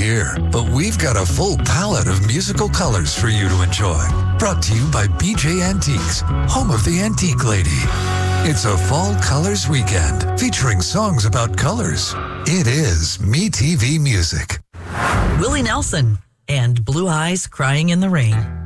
here, but we've got a full palette of musical colors for you to enjoy. Brought to you by BJ Antiques, home of the Antique Lady. It's a fall colors weekend featuring songs about colors. It is MeTV Music. Willie Nelson and Blue Eyes Crying in the Rain.